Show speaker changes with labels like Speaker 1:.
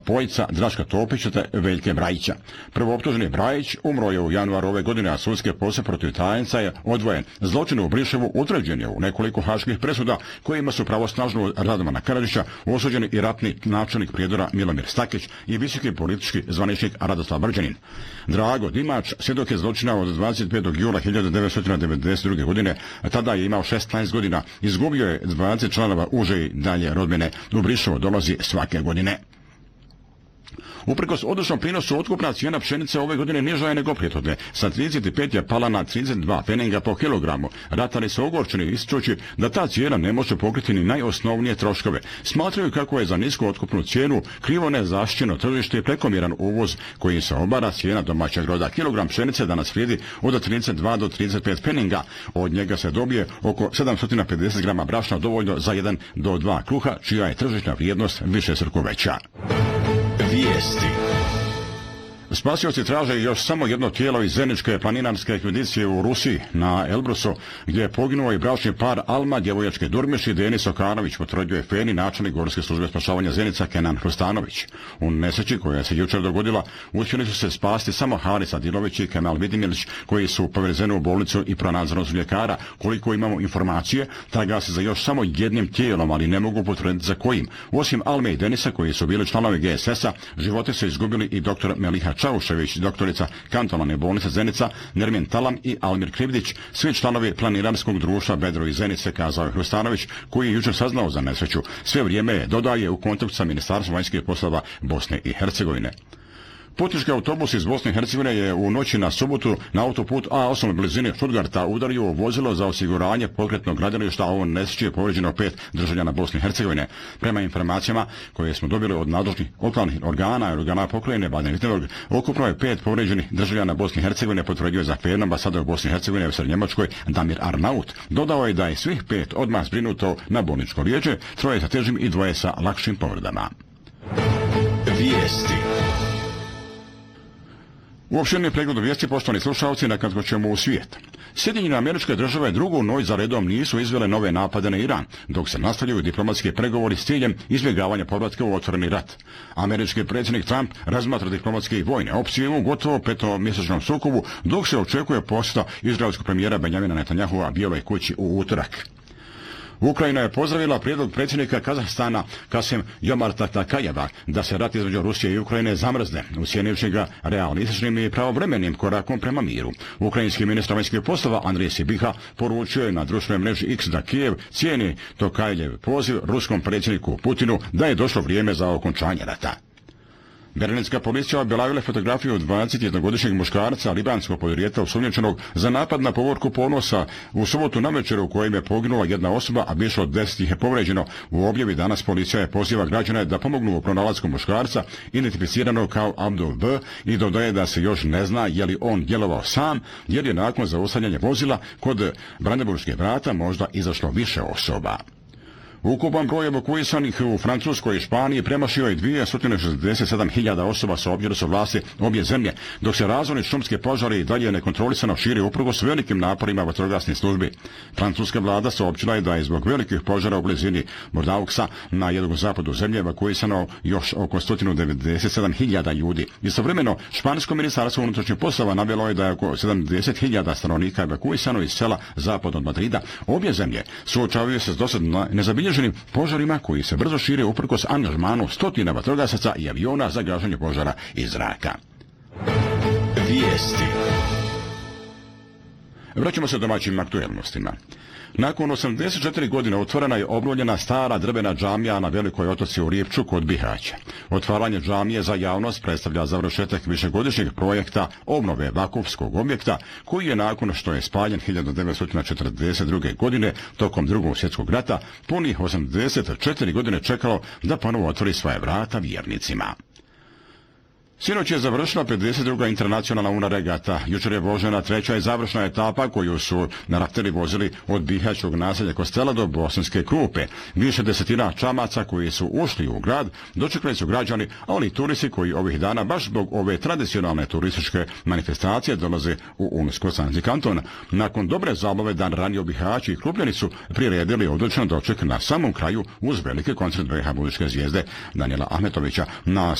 Speaker 1: dvojica Draška Topića te Veljke Brajića. Prvooptuženi Brajić umro je u januaru ove godine, a sudski postupak protiv tajenca je odvojen. Zločin u Briševu utvrđen je u nekoliko haških presuda kojima su pravosnažno Radovana Karadžića osuđeni i ratni načelnik Prijedora Milomir Stakić i visoki politički zvaničnik Radoslav Brđanin. Drago Dimač svjedok je zločina od 25. jula 1992. godine, a tada je imao 16 godina. Izgubio je 20 članova uže i dalje rodbine. U Briševo dolazi svake godine. Uprkos odličnom prinosu, otkupna cijena pšenice ove godine niža je nego prethodne. Sa 35 je pala na 32 pfeninga po kilogramu. Ratari su ogorčeni ističući da ta cijena ne može pokriti ni najosnovnije troškove. Smatraju kako je za nisku otkupnu cijenu krivo nezaštićeno tržište i prekomjeran uvoz koji se obara cijena domaćeg roda. Kilogram pšenice danas vrijedi od 32 do 35 pfeninga. Od njega se dobije oko 750 grama brašna, dovoljno za 1 do 2 kruha, čija je tržišna vrijednost višestruko veća. Vijesti. Spasioci traže još samo jedno tijelo iz zajedničke planinarske ekspedicije u Rusiji na Elbrusu, gdje je poginuo i bračni par Alma, djevojačke Durmiši, Denis Okanović, potvrđuje FENI načelnik Gorske službe spašavanja Zenica Kenan Hrustanović. U nesreći koja se jučer dogodila uspjeli su se spasti samo Haris Adilović i Kemal Vidimilić, koji su povezeni u bolnicu i pronadzorni su ljekara. Koliko imamo informacije, traga se za još samo jednim tijelom, ali ne mogu potvrditi za kojim. Osim Alme i Denisa, koji su bili članovi GSS-a, živote su izgubili i dr. Meliha Čaušević, doktorica kantonalne bolnice Zenica, Nermin Talam i Almir Krivdić, svi članovi planinarskog društva Bedro iz Zenice, kazao je Hrustanović, koji je jučer saznao za nesreću. Sve vrijeme je, dodaje, u kontaktu sa Ministarstvom vanjskih poslova Bosne i Hercegovine. Putnički autobus iz Bosne i Hercegovine je u noći na subotu na autoput A8 u blizini Stuttgarta udario vozilo za osiguranje pokretnog gradilišta, a u nesreći je povrijeđeno 5 državljana Bosne i Hercegovine. Prema informacijama koje smo dobili od nadležnih lokalnih organa i organa pokrajine Baden-Württemberg, ukupno je 5 povrijeđenih državljana Bosne i Hercegovine, potvrdio za FEN ambasador Bosne i Hercegovine u Njemačkoj Damir Arnaut. Dodao je da je svih 5 odmah zbrinuto na bolničko liječenje, 3 sa težim i 2 sa lakšim povredama. Vijesti. U opširni pregled vijesti, poštovani slušalci, nakratko ćemo u svijet. Sjedinjene Američke Države drugu noć za redom nisu izvele nove napade na Iran, dok se nastavljaju diplomatski pregovori s ciljem izbjegavanja povratka u otvoreni rat. Američki predsjednik Trump razmatra diplomatske i vojne opcije u gotovo 5-mjesečnom sukobu, dok se očekuje posjeta izraelskog premijera Benjamina Netanyahua Bijeloj kući u utorak. Ukrajina je pozdravila prijedlog predsjednika Kazahstana Kasim Jomarta Takajeva da se rat između Rusije i Ukrajine zamrzne, ocijenivši ga realističnim i pravovremenim korakom prema miru. Ukrajinski ministar vanjskih poslova Andrej Sibiha poručio je na društvenoj mreži X da Kijev cijeni Tokajev poziv ruskom predsjedniku Putinu da je došlo vrijeme za okončanje rata. Berlinska policija objavila fotografiju 21-godišnjeg muškarca libanskog podrijetla osumnjičenog za napad na povorku Ponosa u subotu navečer, u kojem je poginula jedna osoba, a više od 10 ih je povrijeđeno. U objavi danas policija je poziva građane da pomognu u pronalasku muškarca identificiranog kao Abdul B i dodaje da se još ne zna je li on djelovao sam, jer je nakon zaustavljanja vozila kod Brandenburške vrata možda izašlo više osoba. Ukupan broj evakuisanih u Francuskoj i Španiji premašio je 267.000 osoba, saopćile su vlasti obje zemlje, dok se razorni šumske požari i dalje nekontrolisano širi uprkos velikim naporima vatrogasnih službi. Francuska vlada saopćila je da je zbog velikih požara u blizini Bordeauxa na jugozapadu zemlje evakuisano još oko 197.000 ljudi. Istovremeno, špansko ministarstvo unutrašnjih poslova navelo je da je oko 70.000 stanovnika evakuisano iz sela zapadno od Madrida. Obje zemlje suočavaju se s dosadno nezabilježenim požarima koji se brzo šire uprkos angažmanu stotina vatrogasaca i aviona za gašenje požara iz zraka. Vijesti. Vraćamo se domaćim aktuelnostima. Nakon 84 godine otvorena je obnovljena stara drvena džamija na Velikoj Otoci u Ripču kod Bihaća. Otvaranje džamije za javnost predstavlja završetak višegodišnjeg projekta obnove vakufskog objekta, koji je nakon što je spaljen 1942. godine tokom Drugog svjetskog rata punih 84 godine čekalo da ponovo otvori svoje vrata vjernicima. Sinoć je završila 52. internacionalna UNA regata. Jučer je vožena treća i završna etapa koju su na rafteri vozili od bihaćkog naselja Kostela do Bosanske Krupe. Više desetina čamaca koji su ušli u grad dočekali su građani, a oni turisti koji ovih dana baš zbog ove tradicionalne turističke manifestacije dolaze u Unsko-Sanski kanton. Nakon dobre zabave dan ranije Bihaći i Krupljani su priredili odličan doček na samom kraju uz veliki koncert vrha buduće zvijezde Danijela Ahmetovića. Na